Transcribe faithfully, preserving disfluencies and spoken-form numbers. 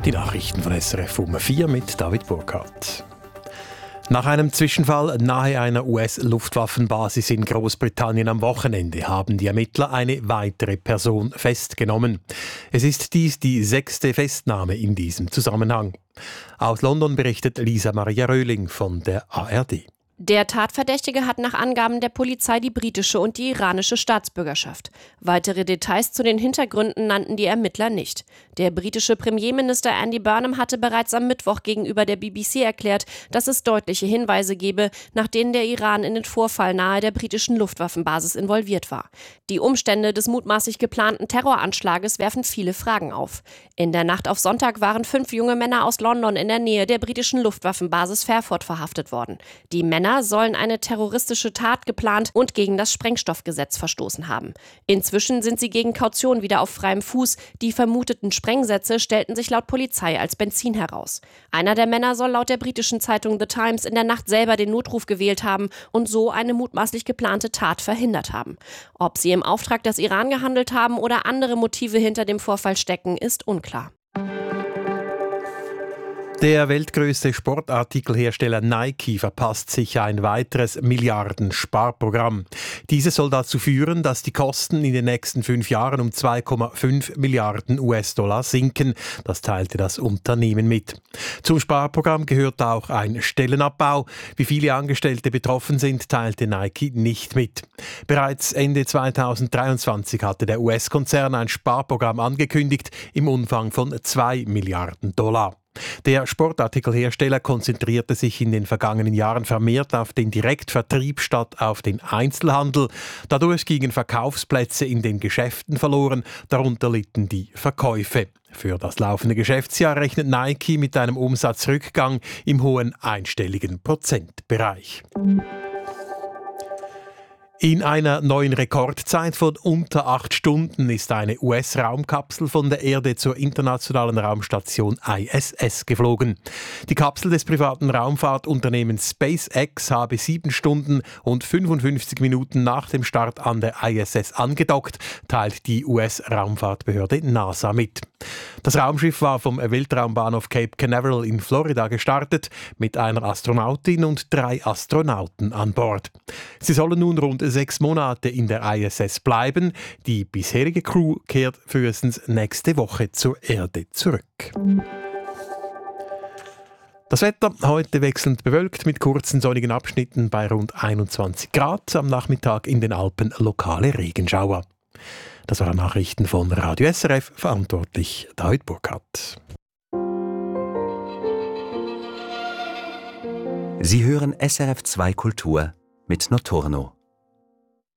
Die Nachrichten von S R F um vier mit David Burkhardt. Nach einem Zwischenfall nahe einer U S-Luftwaffenbasis in Großbritannien am Wochenende haben die Ermittler eine weitere Person festgenommen. Es ist dies die sechste Festnahme in diesem Zusammenhang. Aus London berichtet Lisa Maria Röhling von der A R D. Der Tatverdächtige hat nach Angaben der Polizei die britische und die iranische Staatsbürgerschaft. Weitere Details zu den Hintergründen nannten die Ermittler nicht. Der britische Premierminister Andy Burnham hatte bereits am Mittwoch gegenüber der B B C erklärt, dass es deutliche Hinweise gebe, nach denen der Iran in den Vorfall nahe der britischen Luftwaffenbasis involviert war. Die Umstände des mutmaßlich geplanten Terroranschlages werfen viele Fragen auf. In der Nacht auf Sonntag waren fünf junge Männer aus London in der Nähe der britischen Luftwaffenbasis Fairford verhaftet worden. Die Männer sollen eine terroristische Tat geplant und gegen das Sprengstoffgesetz verstoßen haben. Inzwischen sind sie gegen Kaution wieder auf freiem Fuß. Die vermuteten Sprengsätze stellten sich laut Polizei als Benzin heraus. Einer der Männer soll laut der britischen Zeitung The Times in der Nacht selber den Notruf gewählt haben und so eine mutmaßlich geplante Tat verhindert haben. Ob sie im Auftrag des Iran gehandelt haben oder andere Motive hinter dem Vorfall stecken, ist unklar. Der weltgrößte Sportartikelhersteller Nike verpasst sich ein weiteres Milliarden-Sparprogramm. Dieses soll dazu führen, dass die Kosten in den nächsten fünf Jahren um zwei Komma fünf Milliarden U S-Dollar sinken. Das teilte das Unternehmen mit. Zum Sparprogramm gehört auch ein Stellenabbau. Wie viele Angestellte betroffen sind, teilte Nike nicht mit. Bereits Ende zweitausenddreiundzwanzig hatte der U S-Konzern ein Sparprogramm angekündigt im Umfang von zwei Milliarden Dollar. Der Sportartikelhersteller konzentrierte sich in den vergangenen Jahren vermehrt auf den Direktvertrieb statt auf den Einzelhandel. Dadurch gingen Verkaufsplätze in den Geschäften verloren, darunter litten die Verkäufe. Für das laufende Geschäftsjahr rechnet Nike mit einem Umsatzrückgang im hohen einstelligen Prozentbereich. In einer neuen Rekordzeit von unter acht Stunden ist eine U S-Raumkapsel von der Erde zur internationalen Raumstation I S S geflogen. Die Kapsel des privaten Raumfahrtunternehmens SpaceX habe sieben Stunden und fünfundfünfzig Minuten nach dem Start an der I S S angedockt, teilt die U S-Raumfahrtbehörde NASA mit. Das Raumschiff war vom Weltraumbahnhof Cape Canaveral in Florida gestartet, mit einer Astronautin und drei Astronauten an Bord. Sie sollen nun rund sechs Monate in der I S S bleiben. Die bisherige Crew kehrt frühestens nächste Woche zur Erde zurück. Das Wetter heute wechselnd bewölkt mit kurzen sonnigen Abschnitten bei rund einundzwanzig Grad. Am Nachmittag in den Alpen lokale Regenschauer. Das waren Nachrichten von Radio S R F, verantwortlich David Burkhardt. Sie hören S R F zwei Kultur mit Notorno.